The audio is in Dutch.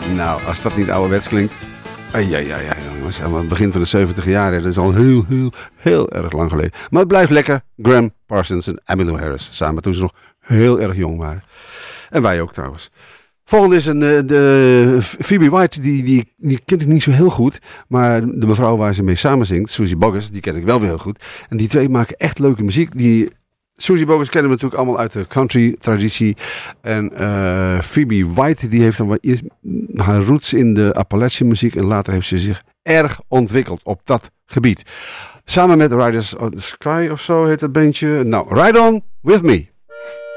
Nou, als dat niet ouderwets klinkt. Ja, jongens. Aan het begin van de 70 jaar. Dat is al heel erg lang geleden. Maar het blijft lekker. Graham Parsons en Emmylou Harris. Samen toen ze nog heel erg jong waren. En wij ook trouwens. Volgende is de Phoebe White. Die ken ik niet zo heel goed. Maar de mevrouw waar ze mee samen zingt, Suzy Boggess, die ken ik wel weer heel goed. En die twee maken echt leuke muziek. Suzy Boggess kennen we natuurlijk allemaal uit de country traditie. En Phoebe White die heeft dan wel eerst haar roots in de Appalachian muziek. En later heeft ze zich erg ontwikkeld op dat gebied. Samen met Riders on the Sky of zo heet het bandje. Nou, Ride On With Me.